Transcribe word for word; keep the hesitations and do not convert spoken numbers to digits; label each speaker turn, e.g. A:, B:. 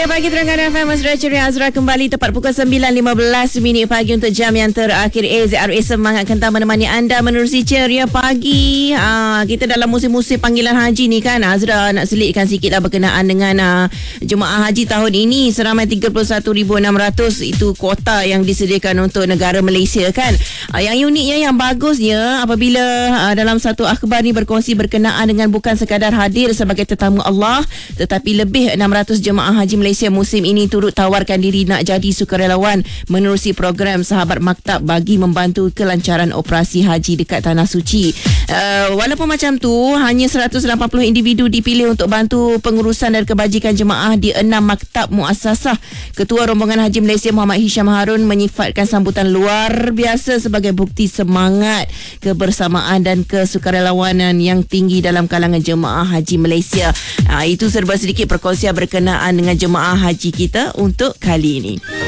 A: Pagi Terengganu F M, Mesra Ceria Azra kembali tepat pukul sembilan lima belas minit pagi untuk jam yang terakhir. A Z R A semangat kentang menemani anda menerusi Ceria Pagi. Ha, kita dalam musim-musim panggilan haji ni kan, Azra nak selitkan sikit lah berkenaan dengan uh, jemaah haji tahun ini. Seramai tiga puluh satu ribu enam ratus itu kuota yang disediakan untuk negara Malaysia kan. Uh, yang uniknya, yang bagusnya apabila uh, dalam satu akhbar ni berkongsi berkenaan dengan bukan sekadar hadir sebagai tetamu Allah, tetapi lebih enam ratus jemaah haji Malaysia musim ini turut tawarkan diri nak jadi sukarelawan menerusi program Sahabat Maktab bagi membantu kelancaran operasi haji dekat Tanah Suci. Uh, walaupun macam tu, hanya seratus lapan puluh individu dipilih untuk bantu pengurusan dan kebajikan jemaah di enam maktab muassasah. Ketua Rombongan Haji Malaysia Muhammad Hisham Harun menyifatkan sambutan luar biasa sebagai bukti semangat, kebersamaan dan kesukarelawanan yang tinggi dalam kalangan jemaah haji Malaysia. Uh, itu serba sedikit perkongsian berkenaan dengan jemaah haji kita untuk kali ini.